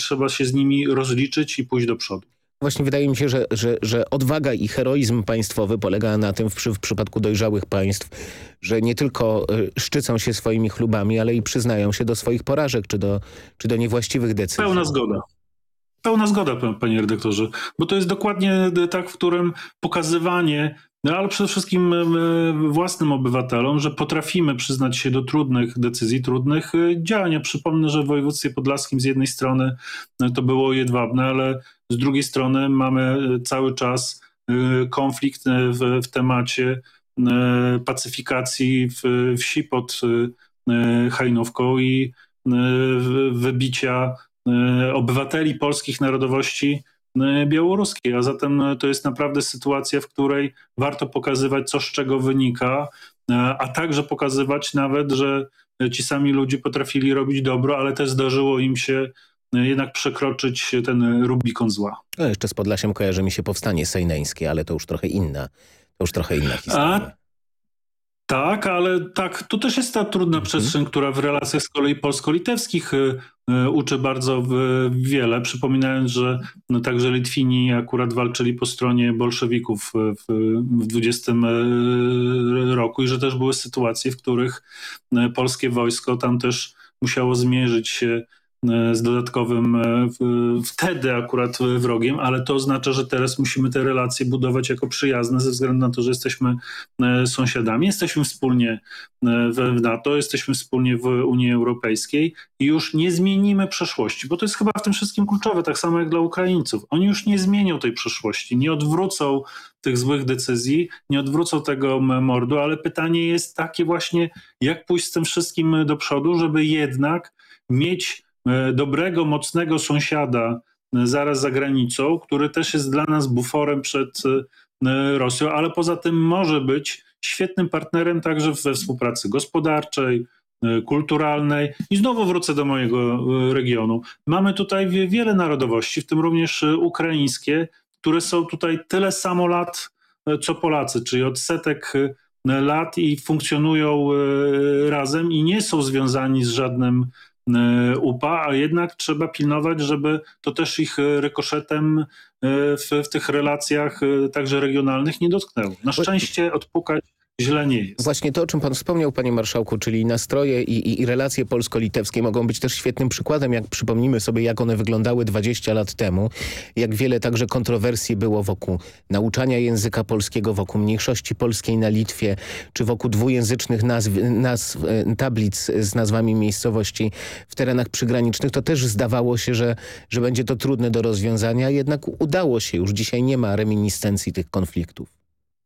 trzeba się z nimi rozliczyć i pójść do przodu. Właśnie wydaje mi się, że odwaga i heroizm państwowy polega na tym w przypadku dojrzałych państw, że nie tylko szczycą się swoimi chlubami, ale i przyznają się do swoich porażek czy do niewłaściwych decyzji. Pełna zgoda, panie redaktorze, bo to jest dokładnie tak, w którym pokazywanie, ale przede wszystkim własnym obywatelom, że potrafimy przyznać się do trudnych decyzji, trudnych działań. Ja przypomnę, że w województwie podlaskim z jednej strony to było jedwabne, ale z drugiej strony mamy cały czas konflikt w temacie pacyfikacji wsi pod Hajnówką i wybicia obywateli polskich narodowości białoruskiej, a zatem to jest naprawdę sytuacja, w której warto pokazywać, co z czego wynika, a także pokazywać nawet, że ci sami ludzie potrafili robić dobro, ale też zdarzyło im się jednak przekroczyć ten Rubikon zła. No jeszcze z Podlasiem kojarzy mi się powstanie sejneńskie, ale to już trochę inna historia. Tak, ale tak, to też jest ta trudna przestrzeń, która w relacjach z kolei polsko-litewskich uczy bardzo wiele, przypominając, że także Litwini akurat walczyli po stronie bolszewików w 20 roku i że też były sytuacje, w których polskie wojsko tam też musiało zmierzyć się z dodatkowym wtedy akurat wrogiem, ale to oznacza, że teraz musimy te relacje budować jako przyjazne ze względu na to, że jesteśmy sąsiadami, jesteśmy wspólnie w NATO, jesteśmy wspólnie w Unii Europejskiej i już nie zmienimy przeszłości, bo to jest chyba w tym wszystkim kluczowe, tak samo jak dla Ukraińców. Oni już nie zmienią tej przeszłości, nie odwrócą tych złych decyzji, nie odwrócą tego mordu, ale pytanie jest takie właśnie, jak pójść z tym wszystkim do przodu, żeby jednak mieć dobrego, mocnego sąsiada zaraz za granicą, który też jest dla nas buforem przed Rosją, ale poza tym może być świetnym partnerem także we współpracy gospodarczej, kulturalnej. I znowu wrócę do mojego regionu. Mamy tutaj wiele narodowości, w tym również ukraińskie, które są tutaj tyle samo lat, co Polacy, czyli od setek lat i funkcjonują razem i nie są związani z żadnym UPA, a jednak trzeba pilnować, żeby to też ich rykoszetem w tych relacjach także regionalnych nie dotknęło. Na szczęście odpukać źle nie jest. Właśnie to, o czym pan wspomniał, panie marszałku, czyli nastroje i relacje polsko-litewskie mogą być też świetnym przykładem, jak przypomnimy sobie, jak one wyglądały 20 lat temu, jak wiele także kontrowersji było wokół nauczania języka polskiego, wokół mniejszości polskiej na Litwie, czy wokół dwujęzycznych nazw tablic z nazwami miejscowości w terenach przygranicznych. To też zdawało się, że będzie to trudne do rozwiązania, jednak udało się. Już dzisiaj nie ma reminiscencji tych konfliktów.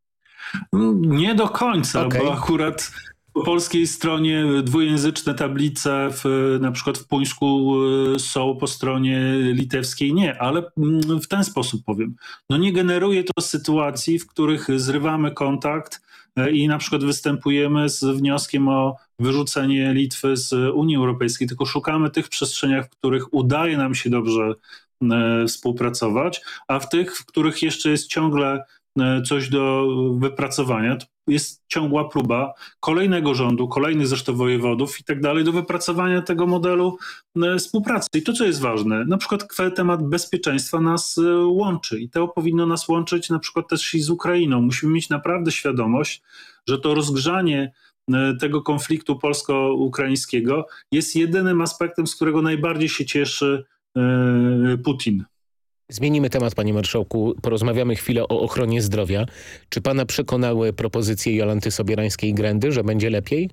Nie do końca, bo akurat po polskiej stronie dwujęzyczne tablice na przykład w Puńsku są, po stronie litewskiej nie, ale w ten sposób powiem. No nie generuje to sytuacji, w których zrywamy kontakt i na przykład występujemy z wnioskiem o wyrzucenie Litwy z Unii Europejskiej, tylko szukamy tych przestrzeniach, w których udaje nam się dobrze współpracować, a w tych, w których jeszcze jest ciągle coś do wypracowania, to jest ciągła próba kolejnego rządu, kolejnych zresztą wojewodów i tak dalej do wypracowania tego modelu współpracy. I to, co jest ważne, na przykład temat bezpieczeństwa nas łączy i to powinno nas łączyć na przykład też i z Ukrainą. Musimy mieć naprawdę świadomość, że to rozgrzanie tego konfliktu polsko-ukraińskiego jest jedynym aspektem, z którego najbardziej się cieszy Putin. Zmienimy temat, panie marszałku. Porozmawiamy chwilę o ochronie zdrowia. Czy pana przekonały propozycje Jolanty Sobierańskiej-Grendy, że będzie lepiej?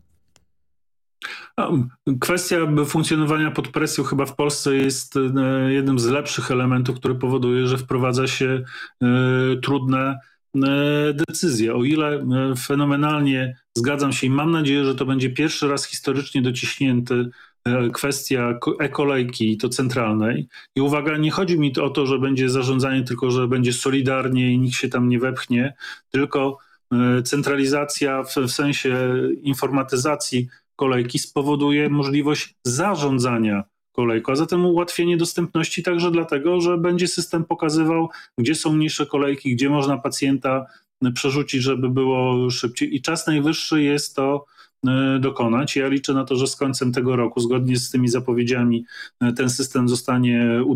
Kwestia funkcjonowania pod presją chyba w Polsce jest jednym z lepszych elementów, który powoduje, że wprowadza się trudne decyzje. O ile fenomenalnie zgadzam się i mam nadzieję, że to będzie pierwszy raz historycznie dociśnięty kwestia e-kolejki, to centralnej. I uwaga, nie chodzi mi o to, że będzie zarządzanie, tylko że będzie solidarnie i nikt się tam nie wepchnie, tylko centralizacja w sensie informatyzacji kolejki spowoduje możliwość zarządzania kolejką, a zatem ułatwienie dostępności także dlatego, że będzie system pokazywał, gdzie są mniejsze kolejki, gdzie można pacjenta przerzucić, żeby było szybciej. I czas najwyższy jest to dokonać. Ja liczę na to, że z końcem tego roku, zgodnie z tymi zapowiedziami, ten system zostanie